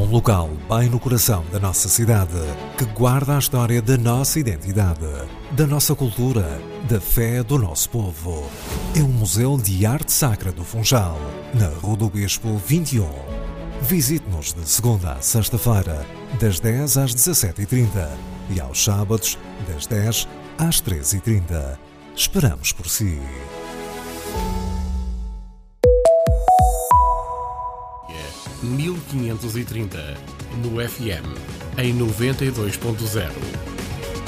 um local bem no coração da nossa cidade, que guarda a história da nossa identidade, da nossa cultura, da fé do nosso povo. É um museu de arte sacra do Funchal, na Rua do Bispo 21. Visite-nos de segunda a sexta-feira, das 10 às 17h30 e aos sábados, das 10 às 13h30. Esperamos por si. 1530 no FM em 92.0.